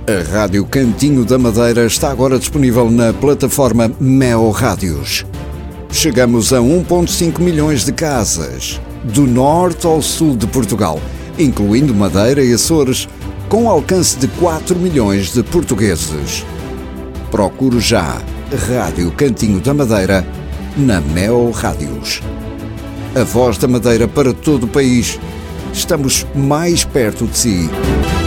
A Rádio Cantinho da Madeira está agora disponível na plataforma Meo Rádios. Chegamos a 1,5 milhões de casas, do norte ao sul de Portugal, incluindo Madeira e Açores, com alcance de 4 milhões de portugueses. Procure já Rádio Cantinho da Madeira na Meo Rádios. A voz da Madeira para todo o país. Estamos mais perto de si.